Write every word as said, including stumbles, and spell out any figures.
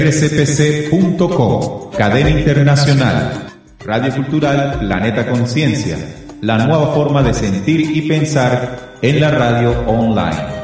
R C P C punto com, cadena internacional, Radio Cultural Planeta Conciencia, la nueva forma de sentir y pensar en la radio online.